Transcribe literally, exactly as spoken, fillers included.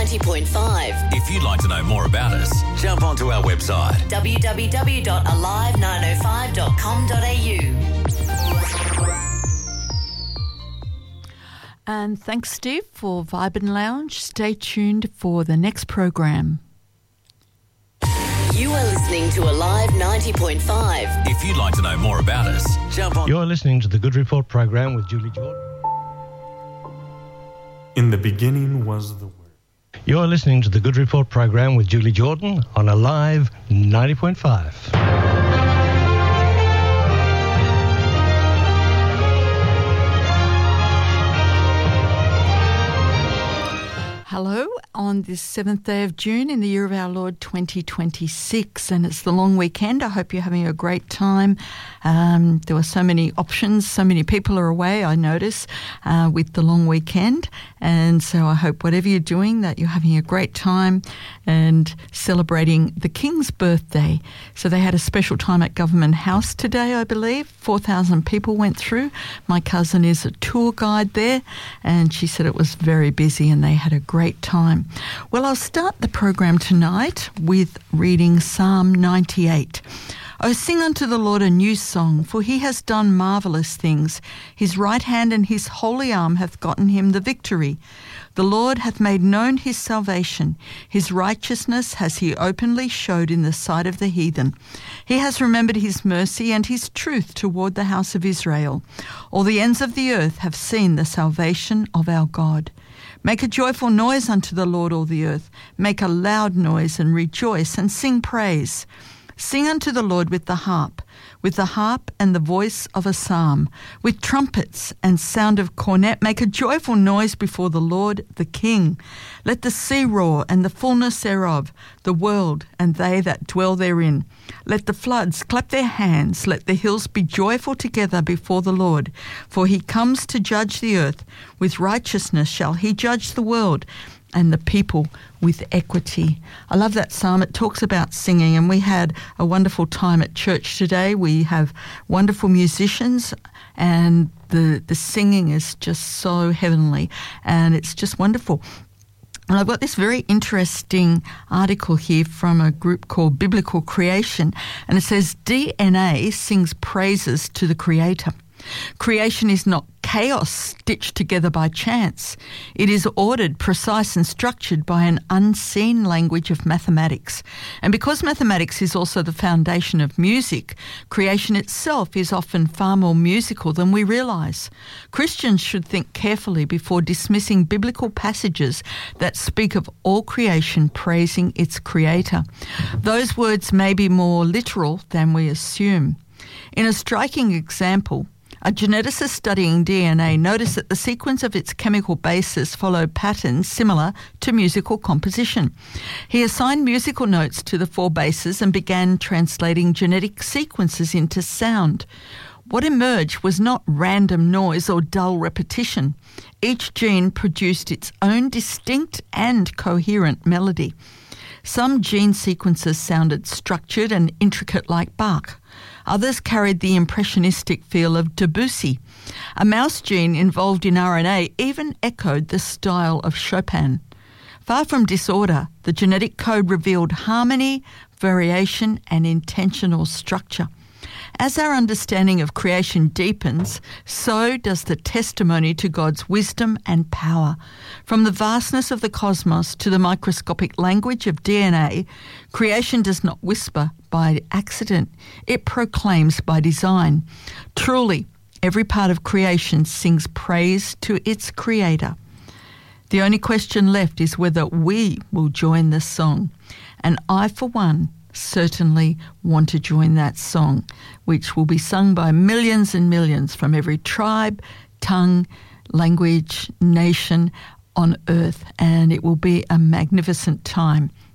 ninety point five. If you'd like to know more about us, jump onto our website w w w dot alive nine oh five dot com dot a u. And thanks, Steve, for Vibe and Lounge. Stay tuned for the next program. You are listening to Alive ninety point five. If you'd like to know more about us, jump on. You're listening to the Good Report program with Julie Jordan. In the beginning was the Word. You're listening to the Good Report program with Julie Jordan on Alive ninety point five. Hello, on this seventh day of June in the year of our Lord twenty twenty-six, and it's the long weekend. I hope you're having a great time. Um, there were so many options, so many people are away, I notice, uh, with the long weekend, and so I hope whatever you're doing that you're having a great time and celebrating the King's birthday. So they had a special time at Government House today, I believe. four thousand people went through. My cousin is a tour guide there, and she said it was very busy and they had a great time. Well, I'll start the program tonight with reading Psalm ninety-eight. O sing unto the Lord a new song, for he has done marvellous things. His right hand and his holy arm hath gotten him the victory. The Lord hath made known his salvation. His righteousness has he openly showed in the sight of the heathen. He has remembered his mercy and his truth toward the house of Israel. All the ends of the earth have seen the salvation of our God. Make a joyful noise unto the Lord, all the earth. Make a loud noise and rejoice and sing praise. Sing unto the Lord with the harp, with the harp and the voice of a psalm, with trumpets and sound of cornet. Make a joyful noise before the Lord the King. Let the sea roar and the fullness thereof, the world and they that dwell therein. Let the floods clap their hands. Let the hills be joyful together before the Lord. For he comes to judge the earth. With righteousness shall he judge the world, and the people with equity. I love that psalm. It talks about singing, and we had a wonderful time at church today. We have wonderful musicians, and the the singing is just so heavenly, and it's just wonderful. And I've got this very interesting article here from a group called Biblical Creation, and it says D N A sings praises to the Creator. Creation is not chaos stitched together by chance. It is ordered, precise and structured by an unseen language of mathematics. And because mathematics is also the foundation of music, creation itself is often far more musical than we realise. Christians should think carefully before dismissing biblical passages that speak of all creation praising its Creator. Those words may be more literal than we assume. In a striking example, a geneticist studying D N A noticed that the sequence of its chemical bases followed patterns similar to musical composition. He assigned musical notes to the four bases and began translating genetic sequences into sound. What emerged was not random noise or dull repetition. Each gene produced its own distinct and coherent melody. Some gene sequences sounded structured and intricate like Bach. Others carried the impressionistic feel of Debussy. A mouse gene involved in R N A even echoed the style of Chopin. Far from disorder, the genetic code revealed harmony, variation, and intentional structure. As our understanding of creation deepens, so does the testimony to God's wisdom and power. From the vastness of the cosmos to the microscopic language of D N A, creation does not whisper by accident. It proclaims by design. Truly, every part of creation sings praise to its Creator. The only question left is whether we will join this song. And I, for one, certainly want to join that song, which will be sung by millions and millions from every tribe, tongue, language, nation on earth, and it will be a magnificent time.